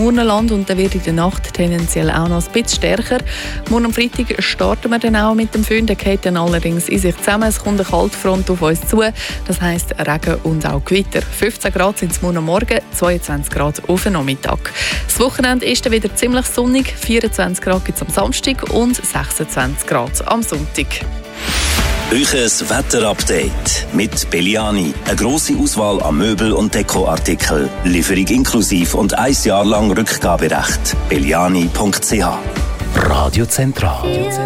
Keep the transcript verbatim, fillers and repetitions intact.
Murnenland und der wird in der Nacht tendenziell auch noch ein bisschen stärker. Morgen am Freitag starten wir dann auch mit dem Föhn. Der geht dann allerdings in sich zusammen. Es kommt eine Kaltfront auf uns zu. Das heisst Regen und auch Gewitter. fünfzehn Grad sind es morgen am Morgen, zweiundzwanzig Grad auf den Nachmittag. Das Wochenende ist dann wieder ziemlich sonnig. vierundzwanzig Grad gibt es am Samstag und sechsundzwanzig Grad am Sonntag. Euches Wetterupdate mit Belliani. Eine grosse Auswahl an Möbel- und Dekoartikeln. Lieferung inklusiv und ein Jahr lang Rückgaberecht. belliani punkt c h. Radio Zentral.